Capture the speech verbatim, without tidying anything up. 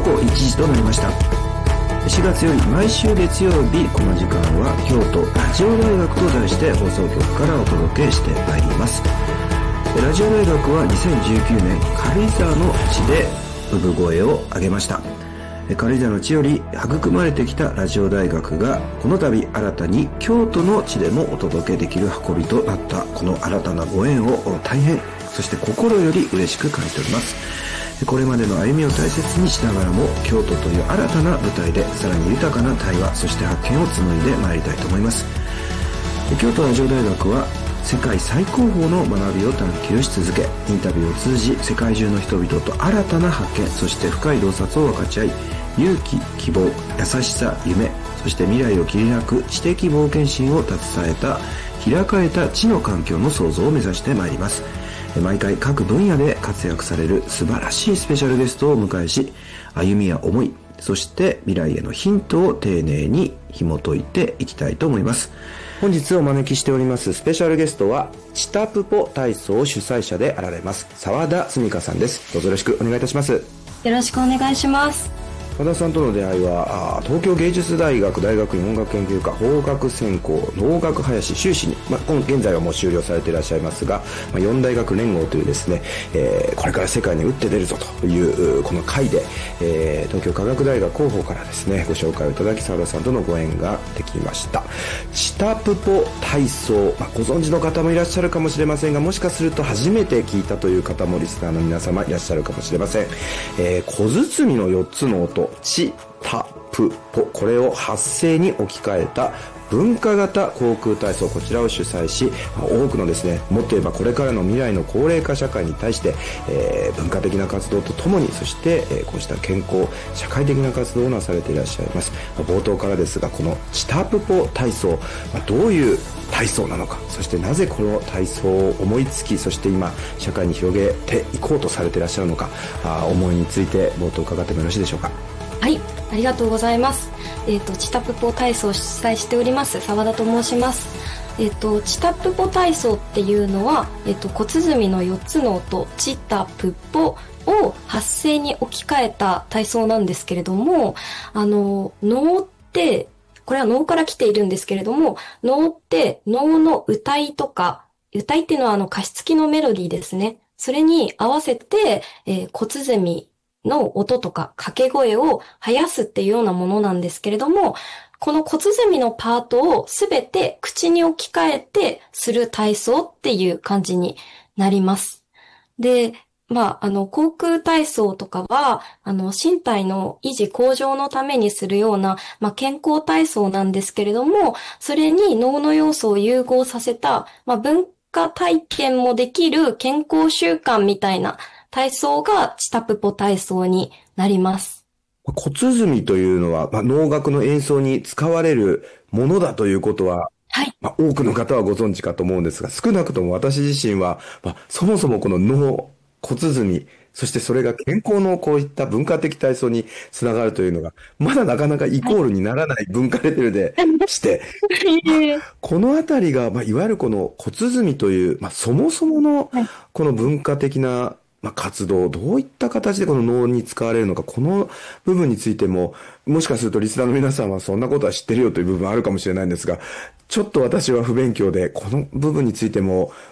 ごいちじとなりました。しがつより毎週月曜日この時間は京都ラジオ大学と題して放送局からお届けしてまいります。ラジオ大学はにせんじゅうきゅうねん軽井沢の地で産声を上げました。軽井沢の地より育まれてきたラジオ大学がこの度新たに京都の地でもお届けできる運びとなったこの新たなご縁を大変そして心より嬉しく感じております。これまでの歩みを大切にしながらも京都という新たな舞台でさらに豊かな対話そして発見を紡いでまいりたいと思います。京都ラジオ大学は世界最高峰の学びを探求し続け、インタビューを通じ世界中の人々と新たな発見そして深い洞察を分かち合い、勇気、希望、優しさ、夢、そして未来を切り開く知的冒険心を携えた開かれた知の環境の創造を目指してまいります。毎回各分野で活躍される素晴らしいスペシャルゲストをお迎えし、歩みや思い、そして未来へのヒントを丁寧に紐解いていきたいと思います。本日お招きしておりますスペシャルゲストはチタプポ体操主催者であられます澤田純香さんです。どうぞよろしくお願いいたします。 よろしくお願いします。 和田さんとの出会いは東京芸術大学大学院音楽研究科法学専攻能楽林修士に、まあ、今現在はもう修了されていらっしゃいますが、まあ、四大学連合というですね、えー、これから世界に打って出るぞというこの会で、えー、東京科学大学広報からですねご紹介をいただき澤田さんとのご縁ができました。チタプポ体操、まあ、ご存知の方もいらっしゃるかもしれませんが、もしかすると初めて聞いたという方もリスナーの皆様いらっしゃるかもしれません。えー、小包のよっつの音チタプポ、これを発声に置き換えた文化型航空体操、こちらを主催し、多くのですね、もっと言えばこれからの未来の高齢化社会に対して、えー、文化的な活動とともに、そして、えー、こうした健康社会的な活動をなされていらっしゃいます。冒頭からですが、このチタプポ体操、どういう体操なのか、そしてなぜこの体操を思いつき、そして今社会に広げていこうとされていらっしゃるのか、あ思いについて冒頭伺ってもよろしいでしょうか。 はい、ありがとうございます。えっ、とチタプポ体操を主催しております澤田と申します。えっ、とチタプポ体操っていうのは、えっ、と小鼓のよっつの音チタプポを発声に置き換えた体操なんですけれども、あの能ってこれは能から来ているんですけれども、能って能の歌いとか、歌いっていうのはあの歌詞付きのメロディーですね。それに合わせて、えー、小鼓の音とか掛け声を生やすっていうようなものなんですけれども、この小鼓のパートをすべて口に置き換えてする体操っていう感じになります。で、まあ、あの、航空体操とかは、あの、身体の維持向上のためにするような、まあ、健康体操なんですけれども、それに脳の要素を融合させた、まあ、文化体験もできる健康習慣みたいな体操がチタプポ体操になります。 小鼓というのは、まあ、能楽の演奏に使われるものだということは、 はい。 まあ、多くの方はご存知かと思うんですが、少なくとも私自身は、まあ、そもそもこの能、小鼓、そしてそれが健康のこういった文化的体操につながるというのが、まだなかなかイコールにならない文化レベルでして、まあ、このあたりが、まあ、いわゆるこの小鼓という、まあ、そもそものこの文化的なまあ、活動、どういった形でこの能に使われるのか、この部分についても、もしかするとリスナーの皆さんはそんなことは知ってるよという部分はあるかもしれないんですが、ちょっと私は不勉強で、この部分についても